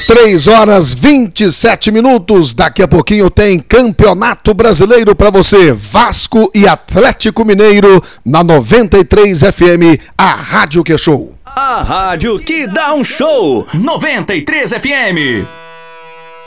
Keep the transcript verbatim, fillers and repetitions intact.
três horas vinte e sete minutos. Daqui a pouquinho tem Campeonato Brasileiro para você. Vasco e Atlético Mineiro na noventa e três F M, a Rádio que show. A rádio que dá um show. noventa e três F M.